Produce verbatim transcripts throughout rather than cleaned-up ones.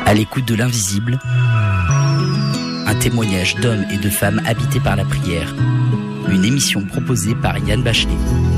À l'écoute de l'invisible, un témoignage d'hommes et de femmes habités par la prière. Une émission proposée par Yann Bachelet.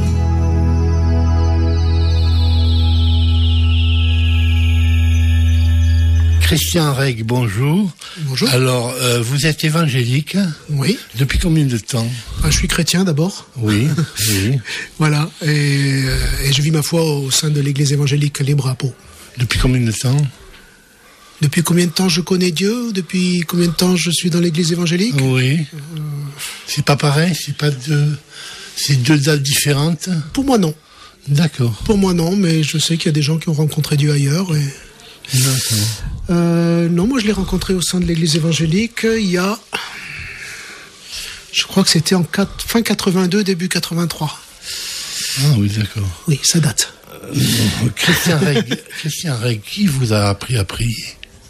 Christian Reg, bonjour. Bonjour. Alors, euh, vous êtes évangélique. Oui. Depuis combien de temps? Ah, je suis chrétien d'abord. Oui, oui. Voilà. Et, euh, et je vis ma foi au sein de l'église évangélique Libre à Pau. Depuis combien de temps? Depuis combien de temps je connais Dieu? Depuis combien de temps je suis dans l'église évangélique? Oui. Euh... C'est pas pareil? C'est pas deux... C'est deux dates différentes? Pour moi, non. D'accord. Pour moi, non, mais je sais qu'il y a des gens qui ont rencontré Dieu ailleurs. Et... D'accord. Euh, non, moi je l'ai rencontré au sein de l'église évangélique il y a... Je crois que c'était en quatre... fin quatre-vingt-deux, début quatre-vingt-trois. Ah oui, d'accord. Oui, ça date. Euh, Christian Reg, Christian Reg, qui vous a appris à prier?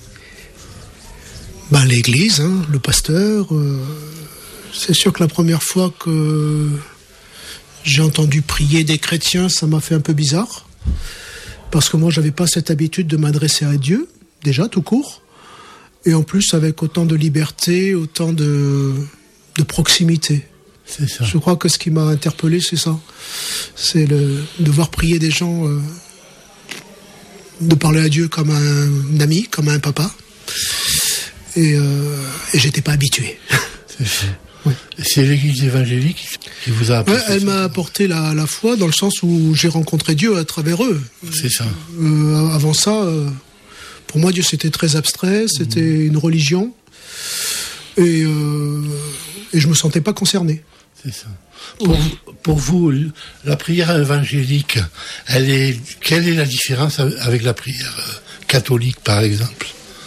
Ben, l'église, hein, le pasteur. Euh, c'est sûr que la première fois que j'ai entendu prier des chrétiens, ça m'a fait un peu bizarre. Parce que moi, j'avais pas cette habitude de m'adresser à Dieu, déjà, tout court. Et en plus, avec autant de liberté, autant de, de proximité. C'est ça. Je crois que ce qui m'a interpellé, c'est ça. C'est le, de voir prier des gens, euh, de parler à Dieu comme un ami, comme un papa. Et, euh, et j'étais pas habitué. C'est ça. Ouais. C'est l'église évangélique qui vous a apporté. Ouais, elle m'a apporté la, la foi dans le sens où j'ai rencontré Dieu à travers eux. C'est ça. Euh, avant ça, euh, pour moi, Dieu c'était très abstrait, c'était mmh. une religion, et, euh, et je me sentais pas concerné. C'est ça. Pour, pour vous, la prière évangélique, elle est, quelle est la différence avec la prière catholique, par exemple?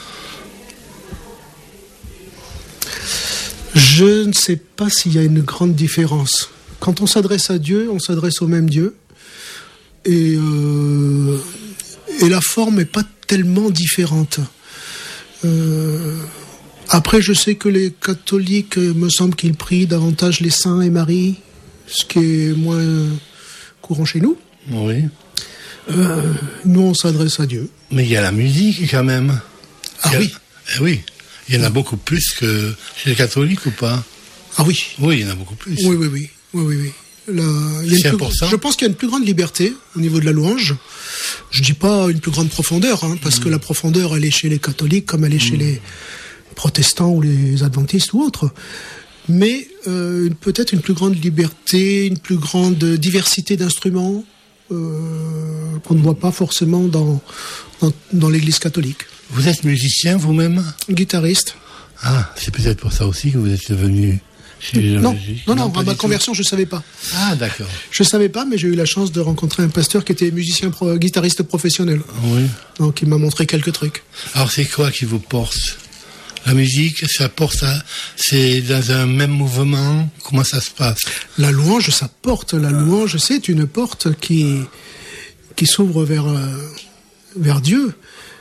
Je ne sais pas s'il y a une grande différence. Quand on s'adresse à Dieu, on s'adresse au même Dieu. Et, euh, et la forme n'est pas tellement différente. Euh, après, je sais que les catholiques, me semble qu'ils prient davantage les saints et Marie, ce qui est moins courant chez nous. Oui. Euh, nous, on s'adresse à Dieu. Mais il y a la musique quand même. Ah a... oui. Eh oui. Il y en a beaucoup plus que chez les catholiques ou pas? Ah oui. Oui, il y en a beaucoup plus. Oui, oui, oui. oui, oui, oui. La, il y a une plus, je pense qu'il y a une plus grande liberté au niveau de la louange. Je dis pas une plus grande profondeur, hein, parce mmh. que la profondeur, elle est chez les catholiques comme elle est mmh. chez les protestants ou les adventistes ou autres. Mais euh, peut-être une plus grande liberté, une plus grande diversité d'instruments euh, qu'on ne voit pas forcément dans, dans, dans l'église catholique. Vous êtes musicien vous-même? Guitariste. Ah, c'est peut-être pour ça aussi que vous êtes venu chez les Non, non, non, non à ma conversion, je ne savais pas. Ah, d'accord. Je ne savais pas, mais j'ai eu la chance de rencontrer un pasteur qui était musicien, pro, guitariste professionnel. Oui. Donc, il m'a montré quelques trucs. Alors, c'est quoi qui vous porte? La musique, ça porte à... C'est dans un même mouvement? Comment ça se passe? La louange, ça porte. La louange, c'est une porte qui, qui s'ouvre vers, vers Dieu.